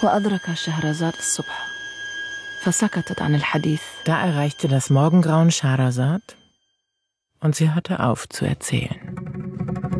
وأدرك شهرزاد الصبح فسكتت عن الحديث. Da erreichte das Morgengrauen Schahrazad und sie hörte auf zu erzählen.